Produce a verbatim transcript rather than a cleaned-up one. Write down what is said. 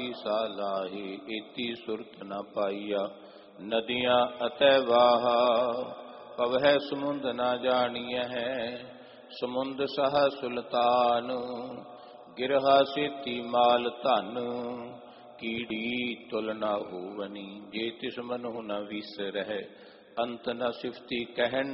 सालाही इति सुरत न पाइया। नदियाँ अतः वाहा पवह समुंद न जानिय है। समुंद सह सुल्तान गिरहा सेती माल धन। कीड़ी तुल न होवनी जे तिस मनहु न विसरह। अंत न सिफती कहन